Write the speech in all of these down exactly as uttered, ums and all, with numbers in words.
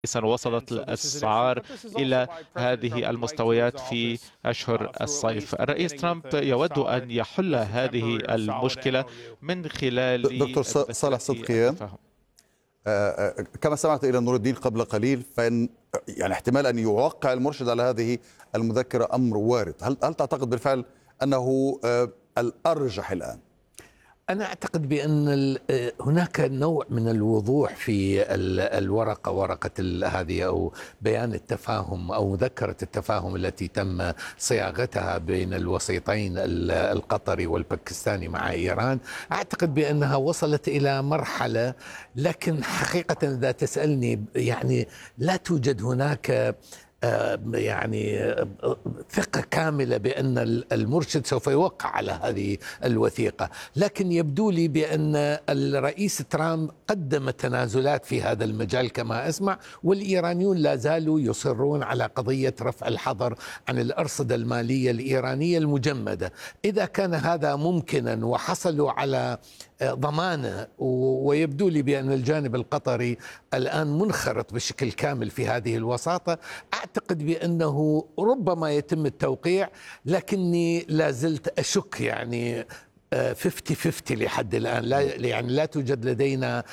وصلت الأسعار إلى هذه المستويات في أشهر الصيف. الرئيس ترامب يود أن يحل هذه المشكلة من خلال دكتور صالح مذكرة صدقيان، التفاهم. كما سمعت إلى نور الدين قبل قليل، فإن يعني احتمال أن يوقع المرشد على هذه المذكرة أمر وارد. هل هل تعتقد بالفعل أنه الأرجح الآن؟ أنا أعتقد بأن هناك نوع من الوضوح في الورقة، ورقة هذه أو بيان التفاهم أو مذكرة التفاهم التي تم صياغتها بين الوسيطين القطري والباكستاني مع إيران. أعتقد بأنها وصلت إلى مرحلة، لكن حقيقة إذا تسألني يعني لا توجد هناك يعني ثقة كاملة بأن المرشد سوف يوقع على هذه الوثيقة، لكن يبدو لي بأن الرئيس ترامب قدم تنازلات في هذا المجال كما أسمع، والإيرانيون لا زالوا يصرون على قضية رفع الحظر عن الأرصدة المالية الإيرانية المجمدة. إذا كان هذا ممكنا وحصلوا على ضمانه، ويبدو لي بأن الجانب القطري الآن منخرط بشكل كامل في هذه الوساطة، أعتقد بأنه ربما يتم التوقيع، لكني لا زلت أشك يعني خمسين خمسين لحد الآن. لا يعني لا توجد لدينا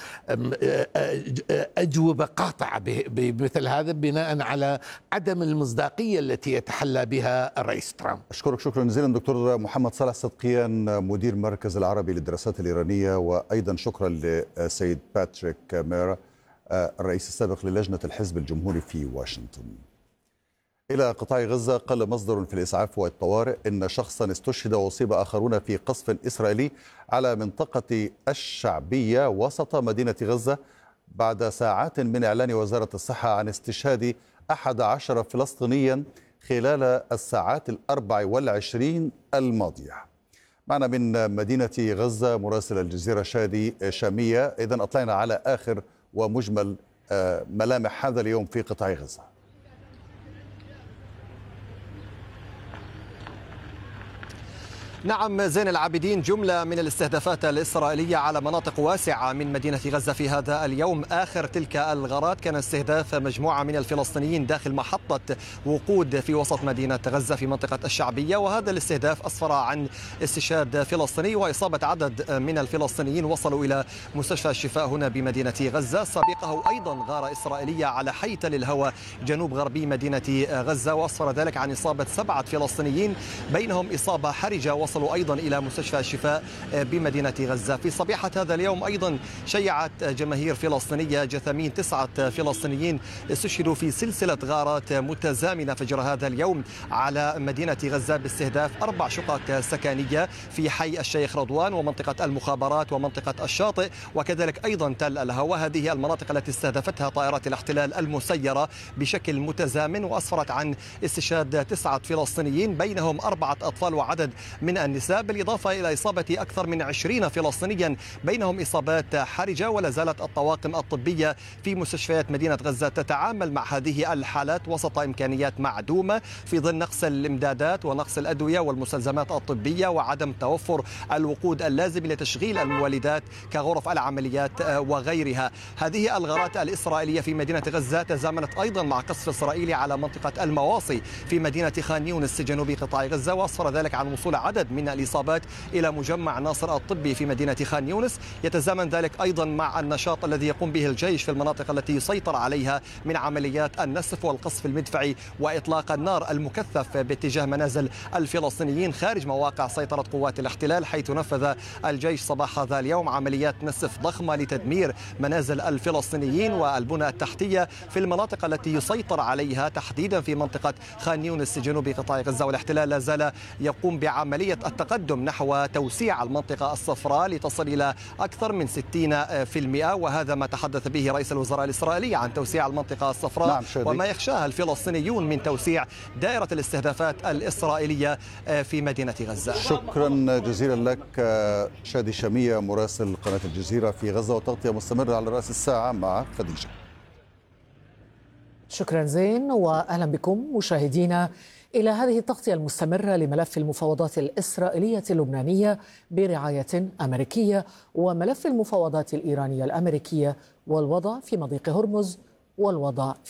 أجوبة قاطعة بمثل هذا بناء على عدم المصداقية التي يتحلى بها الرئيس ترامب. أشكرك شكرا جزيلا دكتور محمد صالح صدقيان، مدير مركز العربي للدراسات الإيرانية، وأيضا شكرا لسيد باتريك ميرا الرئيس السابق للجنة الحزب الجمهوري في واشنطن. إلى قطاع غزة، قال مصدر في الإسعاف والطوارئ إن شخصا استشهد وأصيب آخرون في قصف إسرائيلي على منطقة الشعبية وسط مدينة غزة بعد ساعات من إعلان وزارة الصحة عن استشهاد أحد عشر فلسطينيا خلال الساعات الأربع والعشرين الماضية. معنا من مدينة غزة مراسل الجزيرة شادي شامية. إذن أطلعنا على آخر ومجمل ملامح هذا اليوم في قطاع غزة. نعم زين العابدين، جملة من الاستهدافات الإسرائيلية على مناطق واسعة من مدينة غزة في هذا اليوم. آخر تلك الغارات كان استهداف مجموعة من الفلسطينيين داخل محطة وقود في وسط مدينة غزة في منطقة الشعبية، وهذا الاستهداف أسفر عن استشهاد فلسطيني وإصابة عدد من الفلسطينيين وصلوا إلى مستشفى الشفاء هنا بمدينة غزة. سابقه أيضا غارة إسرائيلية على حي تل الهوى جنوب غربي مدينة غزة، وأسفر ذلك عن إصابة سبعة فلسطينيين بينهم إصابة حرجة وصلوا أيضا إلى مستشفى الشفاء بمدينة غزة. في صبيحة هذا اليوم أيضا شيعت جماهير فلسطينية جثامين تسعة فلسطينيين استشهدوا في سلسلة غارات متزامنة فجر هذا اليوم على مدينة غزة باستهداف أربع شقق سكنية في حي الشيخ رضوان ومنطقة المخابرات ومنطقة الشاطئ وكذلك أيضا تل الهوى. هذه المناطق التي استهدفتها طائرات الاحتلال المسيرة بشكل متزامن، وأسفرت عن استشهاد تسعة فلسطينيين بينهم أربعة أطفال وعدد من النساء، بالإضافة إلى إصابة أكثر من عشرين فلسطينيا بينهم إصابات حرجة. ولا زالت الطواقم الطبية في مستشفيات مدينة غزة تتعامل مع هذه الحالات وسط إمكانيات معدومة في ظل نقص الإمدادات ونقص الأدوية والمستلزمات الطبية وعدم توفر الوقود اللازم لتشغيل المولدات كغرف العمليات وغيرها. هذه الغارات الإسرائيلية في مدينة غزة تزامنت أيضا مع قصف إسرائيلي على منطقة المواصي في مدينة خان يونس جنوب قطاع غزة، وأسفر ذلك عن وصول عدد من الإصابات إلى مجمع ناصر الطبي في مدينة خان يونس. يتزامن ذلك أيضا مع النشاط الذي يقوم به الجيش في المناطق التي يسيطر عليها من عمليات النسف والقصف المدفعي وإطلاق النار المكثف باتجاه منازل الفلسطينيين خارج مواقع سيطرة قوات الاحتلال، حيث نفذ الجيش صباح هذا اليوم عمليات نسف ضخمة لتدمير منازل الفلسطينيين والبنى التحتية في المناطق التي يسيطر عليها تحديدا في منطقة خان يونس جنوب قطاع غزة. والاحتلال لا زال يقوم بعملية التقدم نحو توسيع المنطقة الصفراء لتصل إلى أكثر من ستين بالمئة، وهذا ما تحدث به رئيس الوزراء الإسرائيلي عن توسيع المنطقة الصفراء. نعم وما يخشاها الفلسطينيون من توسيع دائرة الاستهدافات الإسرائيلية في مدينة غزة. شكرا جزيلا لك شادي شامية مراسل قناة الجزيرة في غزة، وتغطية مستمرة على رأس الساعة مع خديجة. شكرا زين، وأهلا بكم مشاهدينا إلى هذه التغطية المستمرة لملف المفاوضات الإسرائيلية اللبنانية برعاية أمريكية وملف المفاوضات الإيرانية الأمريكية والوضع في مضيق هرمز والوضع